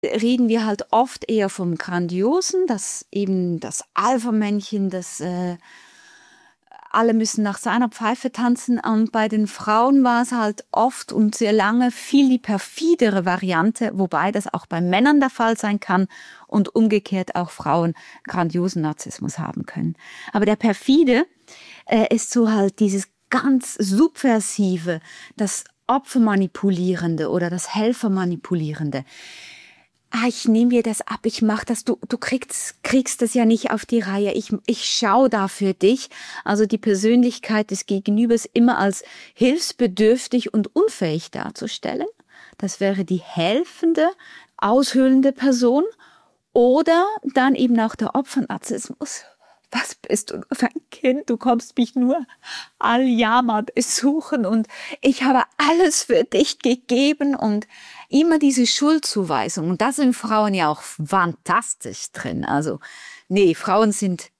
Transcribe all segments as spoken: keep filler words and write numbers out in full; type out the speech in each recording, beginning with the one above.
reden wir halt oft eher vom Grandiosen, dass eben das Alpha-Männchen, das äh, alle müssen nach seiner Pfeife tanzen. Und bei den Frauen war es halt oft und sehr lange viel die perfidere Variante, wobei das auch bei Männern der Fall sein kann und umgekehrt auch Frauen grandiosen Narzissmus haben können. Aber der perfide äh, ist so halt dieses ganz subversive, das Opfermanipulierende oder das Helfermanipulierende. Ah, ich nehme dir das ab, ich mach das, du, du kriegst, kriegst das ja nicht auf die Reihe, ich, ich schau da für dich. Also die Persönlichkeit des Gegenübers immer als hilfsbedürftig und unfähig darzustellen. Das wäre die helfende, aushöhlende Person. Oder dann eben auch der Opfernarzissmus. Was bist du nur für ein Kind? Du kommst mich nur alljammert suchen und ich habe alles für dich gegeben und immer diese Schuldzuweisung. Und da sind Frauen ja auch fantastisch drin. Also, nee, Frauen sind,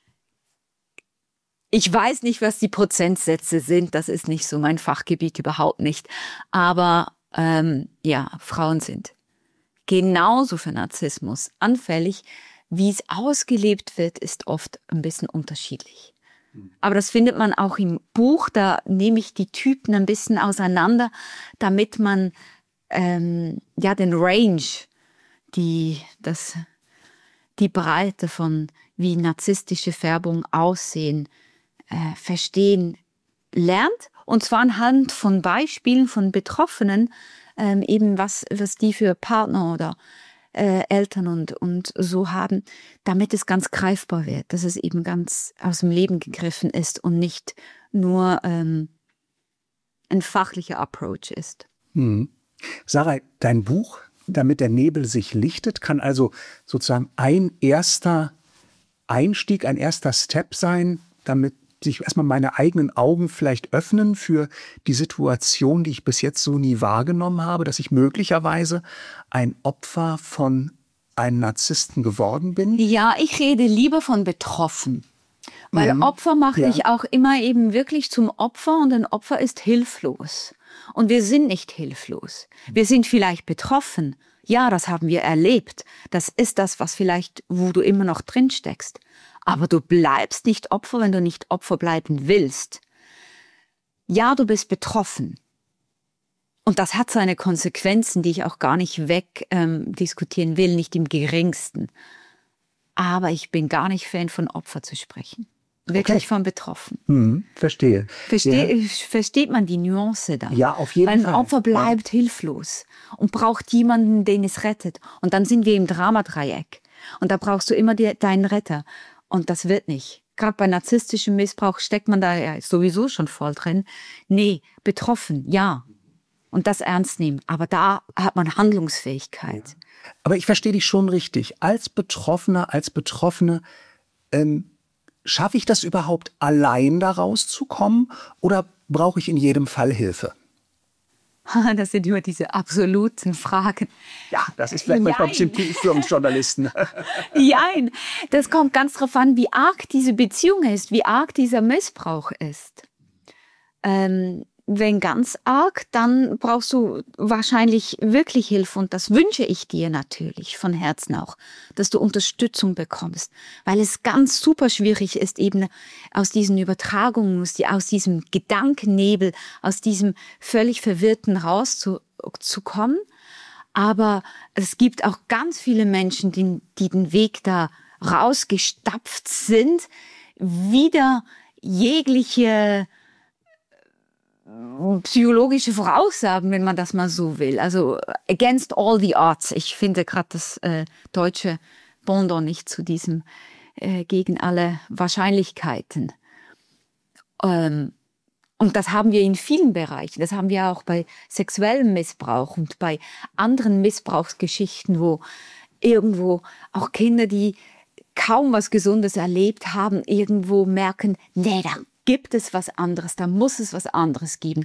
ich weiß nicht, was die Prozentsätze sind. Das ist nicht so mein Fachgebiet, überhaupt nicht. Aber, ähm, ja, Frauen sind genauso für Narzissmus anfällig. Wie es ausgelebt wird, ist oft ein bisschen unterschiedlich. Aber das findet man auch im Buch. Da nehme ich die Typen ein bisschen auseinander, damit man ähm, ja den Range, die, das, die Breite von wie narzisstische Färbung aussehen, äh, verstehen lernt. Und zwar anhand von Beispielen von Betroffenen, ähm, eben was, was die für Partner oder Äh, Eltern und, und so haben, damit es ganz greifbar wird, dass es eben ganz aus dem Leben gegriffen ist und nicht nur ähm, ein fachlicher Approach ist. Hm. Sarah, dein Buch, damit der Nebel sich lichtet, kann also sozusagen ein erster Einstieg, ein erster Step sein, damit sich erstmal meine eigenen Augen vielleicht öffnen für die Situation, die ich bis jetzt so nie wahrgenommen habe, dass ich möglicherweise ein Opfer von einem Narzissten geworden bin? Ja, ich rede lieber von betroffen. Weil mhm. Opfer mache ja. ich auch immer eben wirklich zum Opfer und ein Opfer ist hilflos. Und wir sind nicht hilflos. Wir sind vielleicht betroffen. Ja, das haben wir erlebt. Das ist das, was vielleicht, wo du immer noch drin steckst. Aber du bleibst nicht Opfer, wenn du nicht Opfer bleiben willst. Ja, du bist betroffen. Und das hat seine Konsequenzen, die ich auch gar nicht weg ähm, diskutieren will, nicht im geringsten. Aber ich bin gar nicht Fan von Opfer zu sprechen. Wirklich okay. von betroffen. Hm, verstehe. Versteh, ja. Versteht man die Nuance da? Ja, auf jeden Weil ein Fall. Weil ein Opfer bleibt ja. hilflos und braucht jemanden, den es rettet. Und dann sind wir im Dramadreieck. Und da brauchst du immer die, deinen Retter. Und das wird nicht. Gerade bei narzisstischem Missbrauch steckt man da ja sowieso schon voll drin. Nee, betroffen, ja. Und das ernst nehmen. Aber da hat man Handlungsfähigkeit. Ja. Aber ich verstehe dich schon richtig. Als Betroffener, als Betroffene, ähm, schaffe ich das überhaupt allein da rauszukommen oder brauche ich in jedem Fall Hilfe? Das sind immer diese absoluten Fragen. Ja, das ist vielleicht manchmal ein bisschen tief für uns Journalisten. Nein, das kommt ganz drauf an, wie arg diese Beziehung ist, wie arg dieser Missbrauch ist. Ähm, wenn ganz arg, dann brauchst du wahrscheinlich wirklich Hilfe und das wünsche ich dir natürlich von Herzen auch, dass du Unterstützung bekommst, weil es ganz super schwierig ist, eben aus diesen Übertragungen, aus diesem Gedankennebel, aus diesem völlig Verwirrten rauszukommen. Aber es gibt auch ganz viele Menschen, die, die den Weg da rausgestapft sind, wieder jegliche psychologische Voraussagen, wenn man das mal so will. Also against all the odds. Ich finde gerade das äh, deutsche Pendant nicht zu diesem äh, gegen alle Wahrscheinlichkeiten. Ähm, und das haben wir in vielen Bereichen. Das haben wir auch bei sexuellem Missbrauch und bei anderen Missbrauchsgeschichten, wo irgendwo auch Kinder, die kaum was Gesundes erlebt haben, irgendwo merken, nee, da gibt es was anderes, da muss es was anderes geben.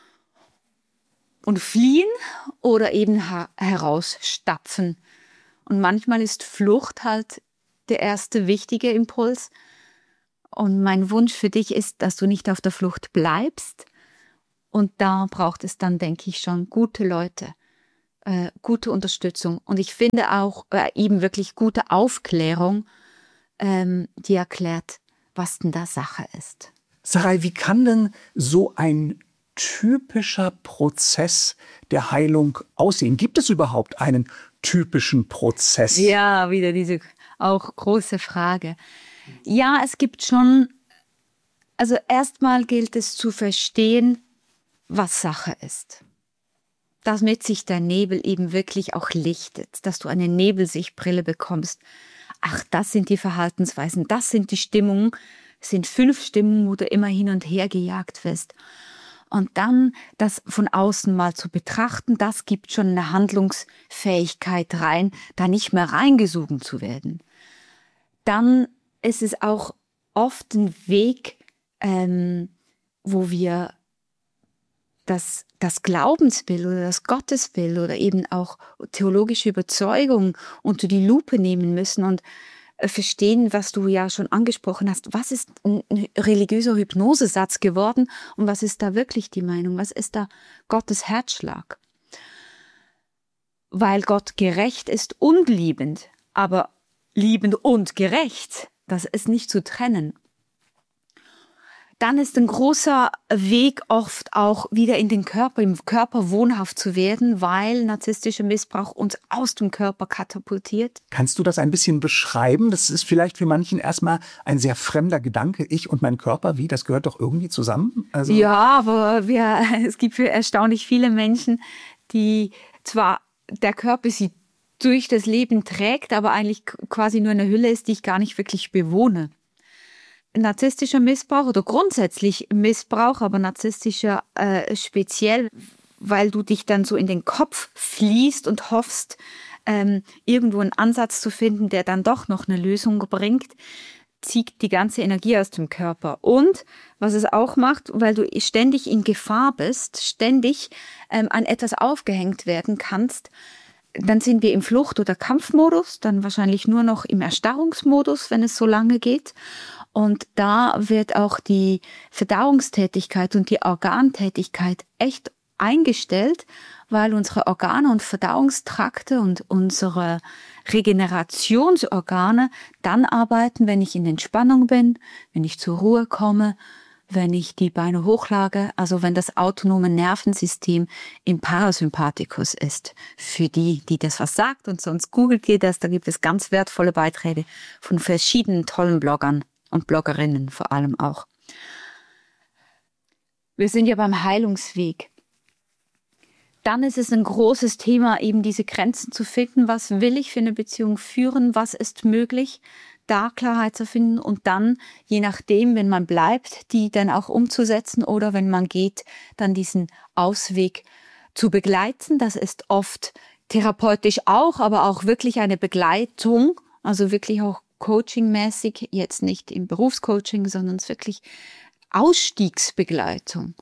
Und fliehen oder eben ha- herausstapfen. Und manchmal ist Flucht halt der erste wichtige Impuls. Und mein Wunsch für dich ist, dass du nicht auf der Flucht bleibst. Und da braucht es dann, denke ich, schon gute Leute, äh, gute Unterstützung. Und ich finde auch äh, eben wirklich gute Aufklärung, ähm, die erklärt, was denn da Sache ist. Sarai, wie kann denn so ein typischer Prozess der Heilung aussehen? Gibt es überhaupt einen typischen Prozess? Ja, wieder diese auch große Frage. Ja, es gibt schon, also erstmal gilt es zu verstehen, was Sache ist. Damit sich der Nebel eben wirklich auch lichtet, dass du eine Nebelsichtbrille bekommst. Ach, das sind die Verhaltensweisen, das sind die Stimmungen, es sind fünf Stimmungen, wo du immer hin und her gejagt wirst. Und dann das von außen mal zu betrachten, das gibt schon eine Handlungsfähigkeit rein, da nicht mehr reingesogen zu werden. Dann ist es auch oft ein Weg, ähm, wo wir das, das Glaubensbild oder das Gottesbild oder eben auch theologische Überzeugung unter die Lupe nehmen müssen und verstehen, was du ja schon angesprochen hast. Was ist ein religiöser Hypnosesatz geworden und was ist da wirklich die Meinung? Was ist da Gottes Herzschlag? Weil Gott gerecht ist und liebend, aber liebend und gerecht, das ist nicht zu trennen. Dann ist ein großer Weg oft auch wieder in den Körper, im Körper wohnhaft zu werden, weil narzisstischer Missbrauch uns aus dem Körper katapultiert. Kannst du das ein bisschen beschreiben? Das ist vielleicht für manchen erstmal ein sehr fremder Gedanke. Ich und mein Körper, wie? Das gehört doch irgendwie zusammen? Also ja, aber wir, es gibt für erstaunlich viele Menschen, die zwar der Körper sie durch das Leben trägt, aber eigentlich quasi nur eine Hülle ist, die ich gar nicht wirklich bewohne. Narzisstischer Missbrauch oder grundsätzlich Missbrauch, aber narzisstischer äh, speziell, weil du dich dann so in den Kopf fließt und hoffst, ähm, irgendwo einen Ansatz zu finden, der dann doch noch eine Lösung bringt, zieht die ganze Energie aus dem Körper. Und was es auch macht, weil du ständig in Gefahr bist, ständig ähm, an etwas aufgehängt werden kannst, dann sind wir im Flucht- oder Kampfmodus, dann wahrscheinlich nur noch im Erstarrungsmodus, wenn es so lange geht. Und da wird auch die Verdauungstätigkeit und die Organtätigkeit echt eingestellt, weil unsere Organe und Verdauungstrakte und unsere Regenerationsorgane dann arbeiten, wenn ich in Entspannung bin, wenn ich zur Ruhe komme, wenn ich die Beine hochlage, also wenn das autonome Nervensystem im Parasympathikus ist. Für die, die das was sagt, und sonst googelt ihr das, da gibt es ganz wertvolle Beiträge von verschiedenen tollen Bloggern und Bloggerinnen vor allem auch. Wir sind ja beim Heilungsweg. Dann ist es ein großes Thema, eben diese Grenzen zu finden. Was will ich für eine Beziehung führen? Was ist möglich? Da Klarheit zu finden und dann, je nachdem, wenn man bleibt, die dann auch umzusetzen oder wenn man geht, dann diesen Ausweg zu begleiten. Das ist oft therapeutisch auch, aber auch wirklich eine Begleitung, also wirklich auch coachingmäßig, jetzt nicht im Berufscoaching, sondern es ist wirklich Ausstiegsbegleitung.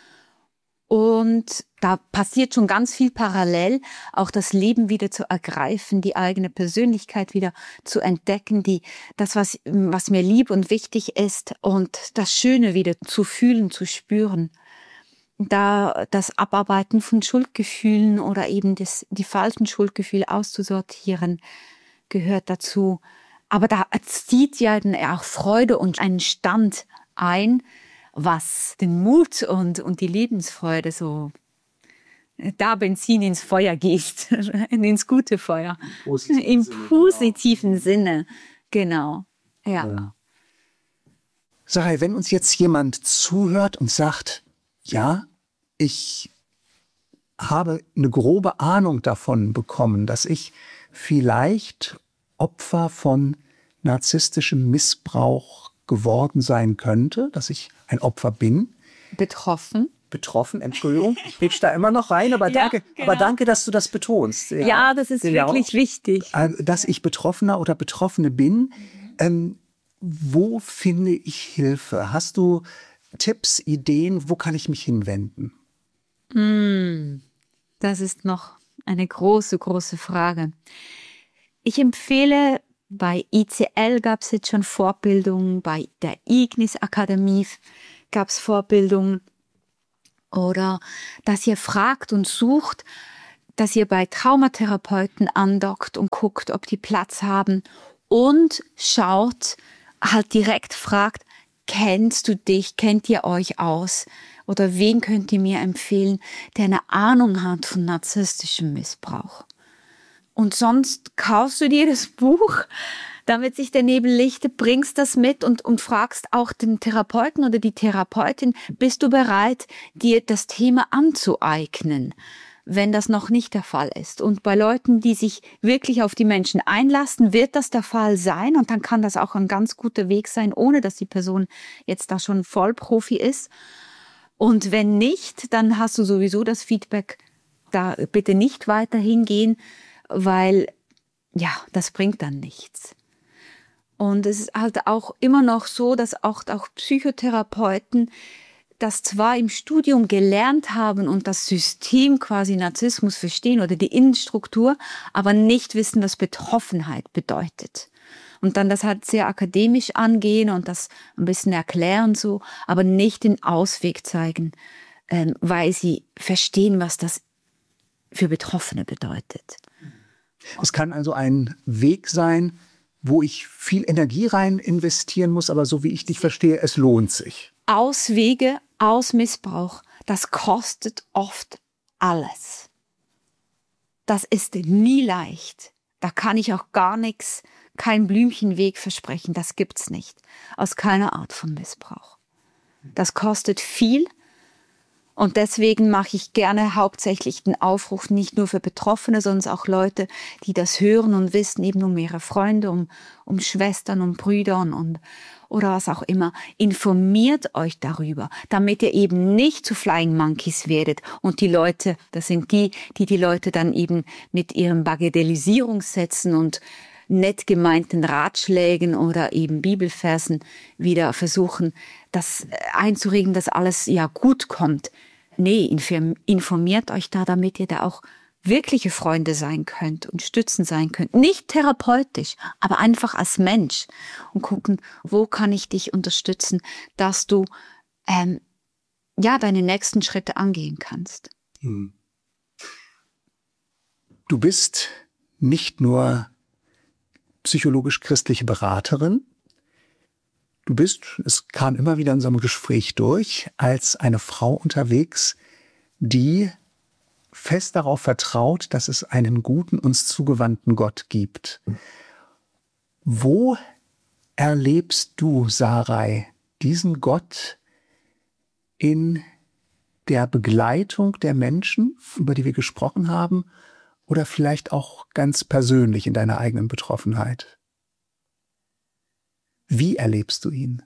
Und da passiert schon ganz viel parallel, auch das Leben wieder zu ergreifen, die eigene Persönlichkeit wieder zu entdecken, die, das, was, was mir lieb und wichtig ist und das Schöne wieder zu fühlen, zu spüren. Da das Abarbeiten von Schuldgefühlen oder eben das, die falschen Schuldgefühle auszusortieren, gehört dazu. Aber da zieht ja dann auch Freude und einen Stand ein, was den Mut und, und die Lebensfreude so da Benzin ins Feuer gießt, ins gute Feuer. Positiv Im Sinne, positiven genau. Sinne, genau. Ja. ja. Sarai, wenn uns jetzt jemand zuhört und sagt, ja, ich habe eine grobe Ahnung davon bekommen, dass ich vielleicht Opfer von narzisstischem Missbrauch geworden sein könnte, dass ich ein Opfer bin. Betroffen. Betroffen, Entschuldigung, ich pitch da immer noch rein, aber danke, ja, genau. aber danke, dass du das betonst. Ja, ja das ist genau. wirklich wichtig. Dass ich Betroffener oder Betroffene bin. Mhm. Ähm, wo finde ich Hilfe? Hast du Tipps, Ideen, wo kann ich mich hinwenden? Mm, das ist noch eine große, große Frage. Ich empfehle, bei I C L gab es jetzt schon Fortbildungen, bei der Ignis-Akademie gab es Fortbildungen. Oder dass ihr fragt und sucht dass ihr bei Traumatherapeuten andockt und guckt, ob die Platz haben und schaut, halt direkt fragt, kennst du dich, kennt ihr euch aus? Oder wen könnt ihr mir empfehlen, der eine Ahnung hat von narzisstischem Missbrauch? Und sonst kaufst du dir das Buch, damit sich der Nebel lichtet, bringst das mit und, und fragst auch den Therapeuten oder die Therapeutin, bist du bereit, dir das Thema anzueignen, wenn das noch nicht der Fall ist. Und bei Leuten, die sich wirklich auf die Menschen einlassen, wird das der Fall sein und dann kann das auch ein ganz guter Weg sein, ohne dass die Person jetzt da schon Vollprofi ist. Und wenn nicht, dann hast du sowieso das Feedback, da bitte nicht weiter hingehen, weil ja, das bringt dann nichts. Und es ist halt auch immer noch so, dass auch, auch Psychotherapeuten das zwar im Studium gelernt haben und das System quasi Narzissmus verstehen oder die Innenstruktur, aber nicht wissen, was Betroffenheit bedeutet. Und dann das halt sehr akademisch angehen und das ein bisschen erklären so, aber nicht den Ausweg zeigen, ähm, weil sie verstehen, was das für Betroffene bedeutet. Es kann also ein Weg sein, wo ich viel Energie rein investieren muss, aber so wie ich dich verstehe, es lohnt sich. Auswege aus Missbrauch, das kostet oft alles. Das ist nie leicht. Da kann ich auch gar nichts, kein Blümchenweg versprechen. Das gibt's nicht. Aus keiner Art von Missbrauch. Das kostet viel. Und deswegen mache ich gerne hauptsächlich den Aufruf nicht nur für Betroffene, sondern auch Leute, die das hören und wissen, eben um ihre Freunde, um, um Schwestern, um Brüder und, und oder was auch immer. Informiert euch darüber, damit ihr eben nicht zu Flying Monkeys werdet. Und die Leute, das sind die, die die Leute dann eben mit ihren Bagatellisierungssätzen und nett gemeinten Ratschlägen oder eben Bibelversen wieder versuchen, das einzuregen, dass alles ja gut kommt. Nee, informiert euch da, damit ihr da auch wirkliche Freunde sein könnt und Stützen sein könnt. Nicht therapeutisch, aber einfach als Mensch. Und gucken, wo kann ich dich unterstützen, dass du ähm, ja deine nächsten Schritte angehen kannst. Hm. Du bist nicht nur psychologisch-christliche Beraterin. Du bist, es kam immer wieder in unserem Gespräch durch, als eine Frau unterwegs, die fest darauf vertraut, dass es einen guten, uns zugewandten Gott gibt. Wo erlebst du, Sarai, diesen Gott in der Begleitung der Menschen, über die wir gesprochen haben, oder vielleicht auch ganz persönlich in deiner eigenen Betroffenheit? Wie erlebst du ihn?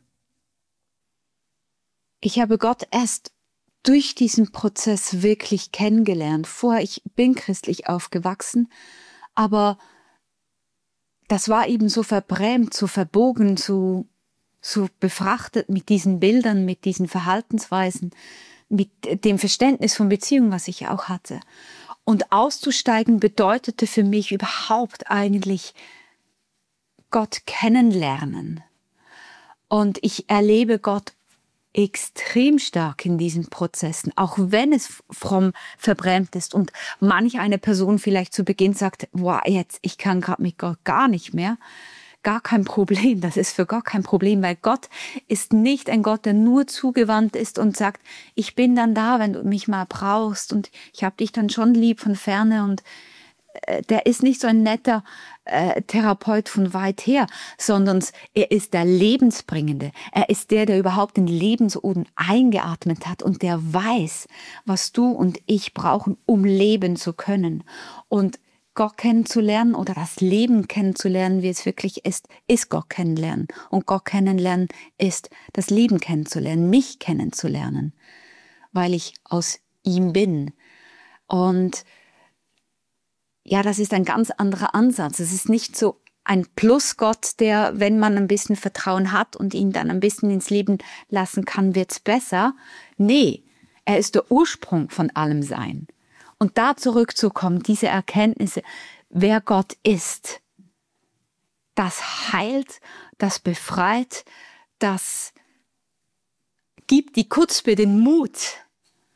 Ich habe Gott erst durch diesen Prozess wirklich kennengelernt. Vorher, ich bin christlich aufgewachsen, aber das war eben so verbrämt, so verbogen, so, so befrachtet mit diesen Bildern, mit diesen Verhaltensweisen, mit dem Verständnis von Beziehungen, was ich auch hatte. Und auszusteigen bedeutete für mich überhaupt eigentlich Gott kennenlernen. Und ich erlebe Gott extrem stark in diesen Prozessen, auch wenn es fromm verbrämt ist und manch eine Person vielleicht zu Beginn sagt, wow, jetzt, ich kann gerade mit Gott gar nicht mehr. Gar kein Problem, das ist für Gott kein Problem, weil Gott ist nicht ein Gott, der nur zugewandt ist und sagt, ich bin dann da, wenn du mich mal brauchst und ich habe dich dann schon lieb von ferne und äh, der ist nicht so ein netter äh, Therapeut von weit her, sondern er ist der Lebensbringende. Er ist der, der überhaupt den Lebensodem eingeatmet hat und der weiß, was du und ich brauchen, um leben zu können. Und Gott kennenzulernen oder das Leben kennenzulernen, wie es wirklich ist, ist Gott kennenlernen. Und Gott kennenlernen ist das Leben kennenzulernen, mich kennenzulernen, weil ich aus ihm bin. Und ja, das ist ein ganz anderer Ansatz. Es ist nicht so ein Plusgott, der, wenn man ein bisschen Vertrauen hat und ihn dann ein bisschen ins Leben lassen kann, wird's besser. Nee, er ist der Ursprung von allem Sein. Und da zurückzukommen, diese Erkenntnisse, wer Gott ist, das heilt, das befreit, das gibt die Kutzpe den Mut,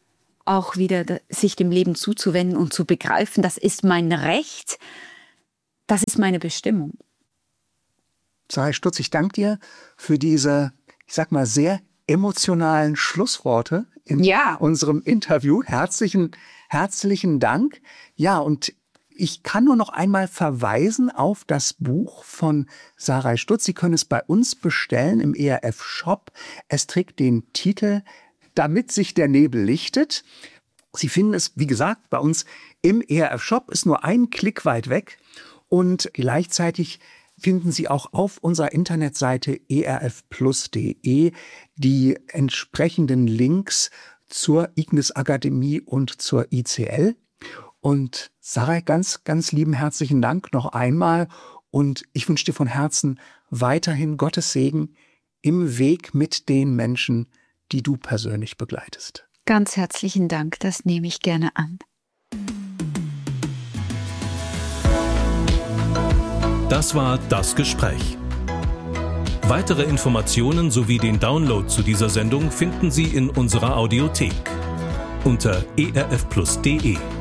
auch wieder sich dem Leben zuzuwenden und zu begreifen, das ist mein Recht, das ist meine Bestimmung. Sarai Stutz, ich danke dir für diese, ich sag mal, sehr emotionalen Schlussworte in ja. unserem Interview. Herzlichen, herzlichen Dank. Ja, und ich kann nur noch einmal verweisen auf das Buch von Sarai Stutz. Sie können es bei uns bestellen im E R F-Shop. Es trägt den Titel »Damit sich der Nebel lichtet«. Sie finden es, wie gesagt, bei uns im E R F-Shop, ist nur einen Klick weit weg. Und gleichzeitig finden Sie auch auf unserer Internetseite e r f plus punkt d e die entsprechenden Links zur Ignis Akademie und zur I C L. Und Sarai, ganz, ganz lieben herzlichen Dank noch einmal. Und ich wünsche dir von Herzen weiterhin Gottes Segen im Weg mit den Menschen, die du persönlich begleitest. Ganz herzlichen Dank, das nehme ich gerne an. Das war Das Gespräch. Weitere Informationen sowie den Download zu dieser Sendung finden Sie in unserer Audiothek unter e r f plus punkt d e.